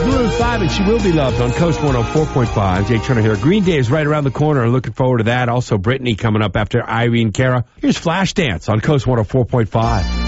Maroon 5 and She Will Be Loved on Coast 104.5. Jake Turner here. Green Day is right around the corner. Looking forward to that. Also, Britney coming up after Irene Cara. Here's Flashdance on Coast 104.5.